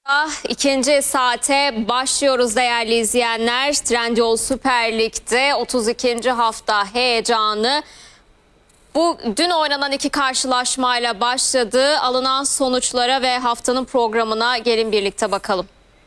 İkinci saate başlıyoruz değerli izleyenler. Trendyol Süper Lig'de 32. hafta heyecanı dün oynanan iki karşılaşmayla başladı. Alınan sonuçlara ve haftanın programına gelin birlikte bakalım.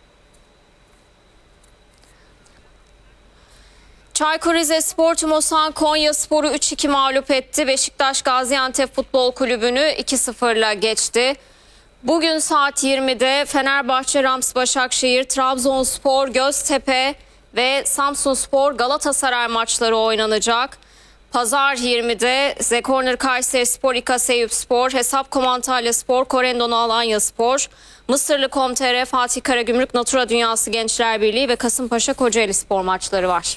Çaykur Rizespor Tümosan Konyaspor'u 3-2 mağlup etti. Beşiktaş Gaziantep Futbol Kulübü'nü 2-0'la geçti. Bugün saat 20'de Fenerbahçe Rams Başakşehir, Trabzonspor Göztepe ve Samsunspor Galatasaray maçları oynanacak. Pazar 20'de The Corner Kayserispor, İKAS Eyüpspor, Hesapkom Antalyaspor, Corendon Alanyaspor, Mısırlı Com.tr, Fatih Karagümrük, Natura Dünyası Gençler Birliği ve Kasımpaşa Kocaelispor maçları var.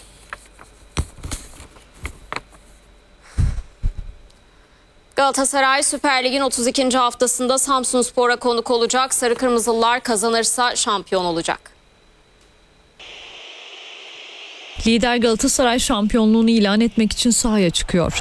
Galatasaray Süper Lig'in 32. haftasında Samsunspor'a konuk olacak. Sarı Kırmızılılar kazanırsa şampiyon olacak. Lider Galatasaray şampiyonluğunu ilan etmek için sahaya çıkıyor.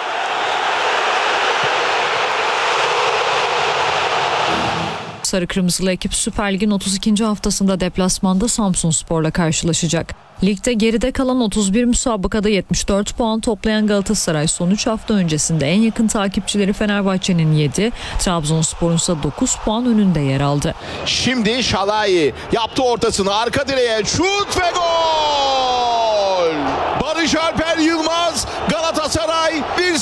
Sarı Kırmızılı ekip Süper Lig'in 32. haftasında deplasmanda Samsunspor'la karşılaşacak. Ligde geride kalan 31 müsabakada 74 puan toplayan Galatasaray son 3 hafta öncesinde en yakın takipçileri Fenerbahçe'nin 7, Trabzonspor'un ise 9 puan önünde yer aldı. Şimdi Şalai yaptı ortasını, arka direğe şut ve gol! Barış Alper Yılmaz, Galatasaray 1